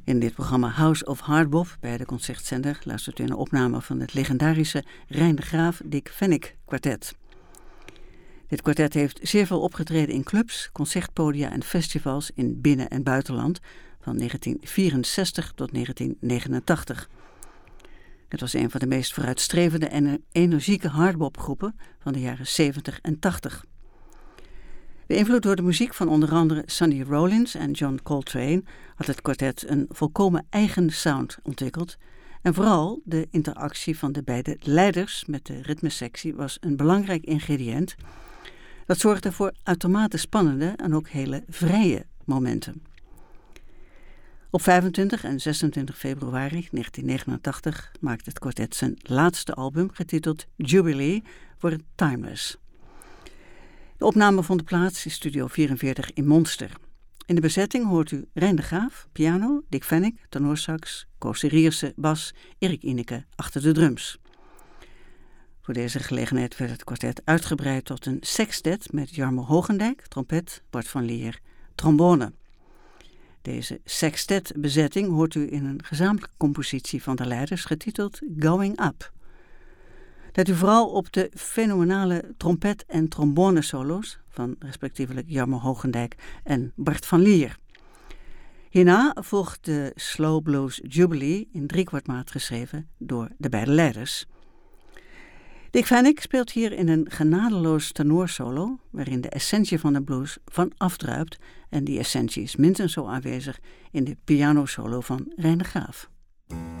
In dit programma House of Hardbop bij de Concertzender luistert u naar opname van het legendarische Rein de Graaf Dick Pfennig kwartet. Dit kwartet heeft zeer veel opgetreden in clubs, concertpodia en festivals in binnen- en buitenland van 1964 tot 1989. Het was een van de meest vooruitstrevende en energieke hardbopgroepen van de jaren 70 en 80. Beïnvloed door de muziek van onder andere Sonny Rollins en John Coltrane had het kwartet een volkomen eigen sound ontwikkeld. En vooral de interactie van de beide leiders met de ritmesectie was een belangrijk ingrediënt. Dat zorgde voor uitermate spannende en ook hele vrije momenten. Op 25 en 26 februari 1989 maakte het kwartet zijn laatste album, getiteld Jubilee, voor het Timeless. De opname vond plaats in Studio 44 in Monster. In de bezetting hoort u Rein de Graaf, piano, Dick Pfennig, tenorsax, Koos de Rierse, bas, Erik Ineke achter de drums. Voor deze gelegenheid werd het kwartet uitgebreid tot een sextet met Jarmo Hogendijk, trompet, Bart van Lier, trombone. Deze sextet-bezetting hoort u in een gezamenlijke compositie van de leiders getiteld Going Up. Let u vooral op de fenomenale trompet- en trombone-solo's van respectievelijk Jarmo Hogendijk en Bart van Lier. Hierna volgt de Slow Blues Jubilee in 3/4 geschreven door de beide leiders. Dick Pfennig speelt hier in een genadeloos tenorsolo, waarin de essentie van de blues van afdruipt, en die essentie is minstens zo aanwezig in de pianosolo van Rein de Graaf.